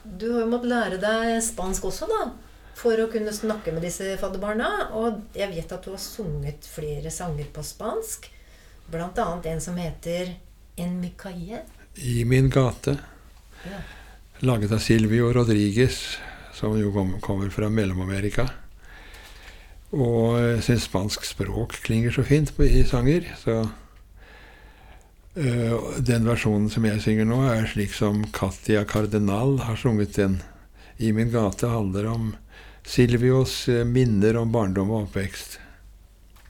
du har jo måttet lære deg spansk også da, for å kunne snakke med disse fadderbarna, og jeg vet at du har sunget flere sanger på spansk, blant annet en som heter En mi calle. I min gate. Ja. Laget av Silvio Rodriguez, som jo kommer fra Mellom-Amerika. Og jeg synes spansk språk klinger så fint i sanger, så den versjonen som jeg synger nå er slik som Katia Cardenal har sunget den. I min gate handler om Silvios minner om barndom og oppvekst.